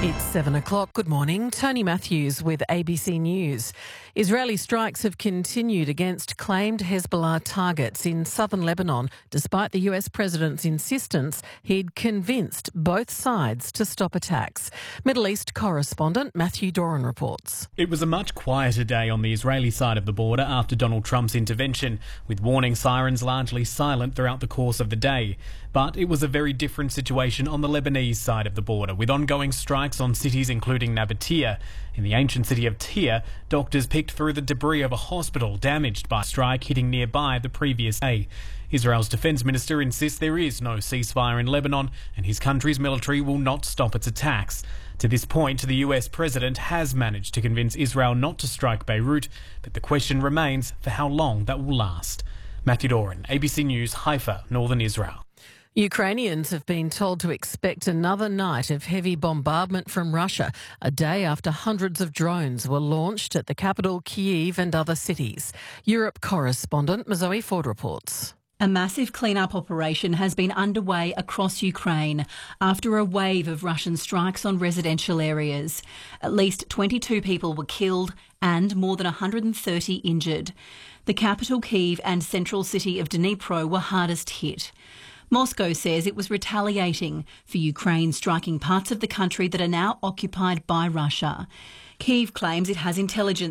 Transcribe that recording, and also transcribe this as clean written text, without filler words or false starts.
It's 7 o'clock. Good morning. Tony Matthews with ABC News. Israeli strikes have continued against claimed Hezbollah targets in southern Lebanon, despite the US president's insistence he'd convinced both sides to stop attacks. Middle East correspondent Matthew Doran reports. It was a much quieter day on the Israeli side of the border after Donald Trump's intervention, with warning sirens largely silent throughout the course of the day. But it was a very different situation on the Lebanese side of the border, with ongoing strikes on cities including Nabatea. In the ancient city of Tyre, doctors picked through the debris of a hospital damaged by a strike hitting nearby the previous day. Israel's defense minister insists there is no ceasefire in Lebanon and his country's military will not stop its attacks. To this point, the US president has managed to convince Israel not to strike Beirut, but the question remains for how long that will last. Matthew Doran, ABC News, Haifa, Northern Israel. Ukrainians have been told to expect another night of heavy bombardment from Russia, a day after hundreds of drones were launched at the capital, Kyiv, and other cities. Europe correspondent Zoe Ford reports. A massive clean-up operation has been underway across Ukraine after a wave of Russian strikes on residential areas. At least 22 people were killed and more than 130 injured. The capital, Kyiv, and central city of Dnipro were hardest hit. Moscow says it was retaliating for Ukraine striking parts of the country that are now occupied by Russia. Kyiv claims it has intelligence